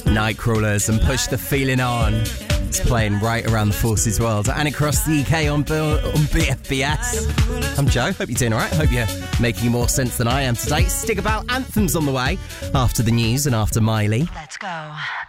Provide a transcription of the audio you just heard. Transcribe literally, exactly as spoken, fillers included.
Nightcrawlers and Push the Feeling On. It's playing right around the Forces world and across the U K on, Bill, on B F B S. I'm Joe. Hope you're doing all right. Hope you're making more sense than I am today. Stick about anthems on the way after the news and after Miley. Let's go.